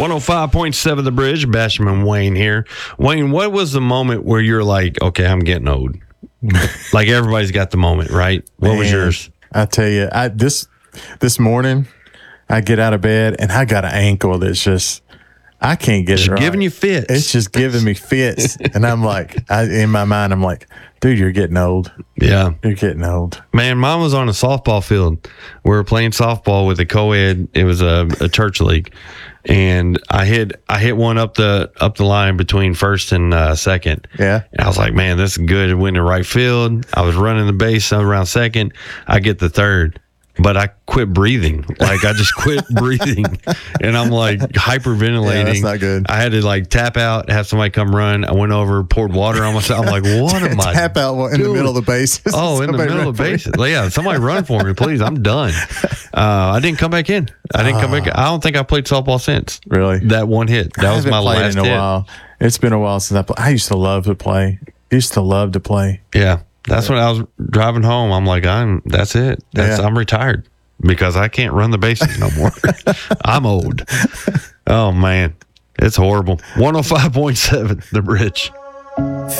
105.7 The Bridge, Basham Wayne here. Wayne, what was the moment where you're like, okay, I'm getting old? Like everybody's got the moment, right? What was yours? I tell you, this morning I get out of bed and I got an ankle that's just I can't get it right. Giving you fits. It's just giving me fits, and I'm like, in my mind, I'm like, dude, you're getting old. Yeah, you're getting old. Man, mine was on a softball field. We were playing softball with a co-ed. It was a church league, and I hit one up the line between first and second. Yeah, and I was like, man, this is good. It went to right field. I was running the base around second. I get the third. But I quit breathing. Like, I just quit breathing. And I'm like hyperventilating. Yeah, that's not good. I had to like tap out, have somebody come run. I went over, poured water on myself. I'm like, what am I tap out in the middle of the bases. Oh, in the middle of the bases. Yeah, somebody run for me, please. I'm done. I didn't come back in. I don't think I played softball since. Really? That one hit. That was my last hit. While. It's been a while since I played. I used to love to play. Yeah. That's when I was driving home. I'm like, that's it. I'm retired because I can't run the bases no more. I'm old. Oh, man. It's horrible. 105.7, The Bridge.